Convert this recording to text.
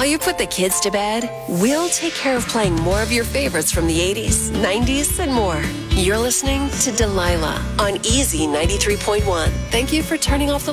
While you put the kids to bed, we'll take care of playing more of your favorites from the 80s, 90s, and more. You're listening to Delilah on Easy 93.1. Thank you for turning off the